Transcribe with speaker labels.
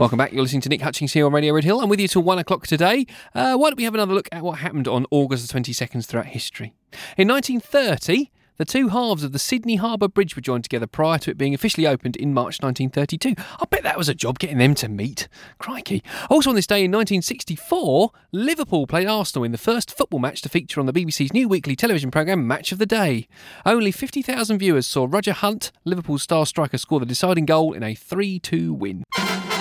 Speaker 1: Welcome back. You're listening to Nick Hutchings here on Radio Red Hill. I'm with you till 1 o'clock today. Why don't we have another look at what happened on August the 22nd throughout history? In 1930, the two halves of the Sydney Harbour Bridge were joined together prior to it being officially opened in March 1932. I bet that was a job getting them to meet. Crikey. Also on this day in 1964, Liverpool played Arsenal in the first football match to feature on the BBC's new weekly television programme Match of the Day. Only 50,000 viewers saw Roger Hunt, Liverpool's star striker, score the deciding goal in a 3-2 win.